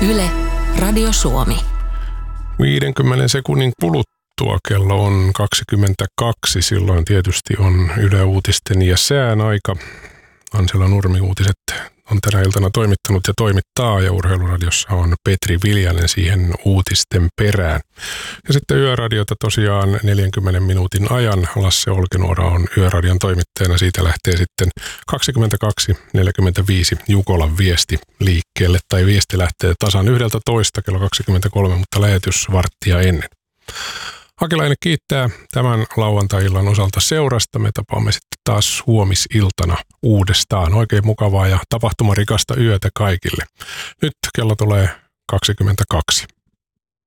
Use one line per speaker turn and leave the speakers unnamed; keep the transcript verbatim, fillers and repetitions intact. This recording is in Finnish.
Yle, Radio Suomi.
viidenkymmenen sekunnin kuluttua kello on kaksikymmentäkaksi. Silloin tietysti on Yle Uutisten ja sään aika. Ansela Nurmi uutiset on tänä iltana toimittanut ja toimittaa, ja Urheiluradiossa on Petri Viljanen siihen uutisten perään. Ja sitten Yöradiota tosiaan neljänkymmenen minuutin ajan. Lasse Olkinuora on Yöradion toimittajana. Siitä lähtee sitten kaksikymmentäkaksi neljäkymmentäviisi Jukolan viesti liikkeelle, tai viesti lähtee tasan yhdeltä toista kello kaksikymmentäkolme, mutta lähetys varttia ennen. Hakilainen kiittää tämän lauantai-illan osalta seurasta. Me tapaamme sitten taas huomisiltana uudestaan. Oikein mukavaa ja tapahtumarikasta yötä kaikille. Nyt kello tulee kaksikymmentäkaksi.